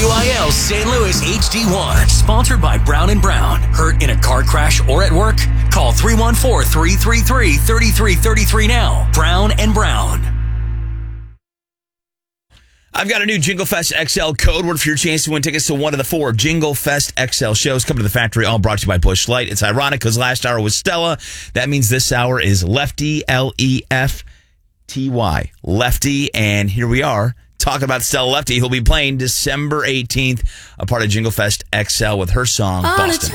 WIL St. Louis HD1. Sponsored by Brown & Brown. Hurt in a car crash or at work? Call 314-333-3333 now. Brown & Brown. I've got a new Jingle Fest XL code word for your chance to win tickets to one of the 4 Jingle Fest XL shows. Come to the factory, all brought to you by Busch Light. It's ironic because last hour was Stella. That means this hour is Lefty, Lefty. Lefty, and here we are talking about Stella Lefty, who'll be playing December 18th, a part of Jingle Fest XL with her song, Boston.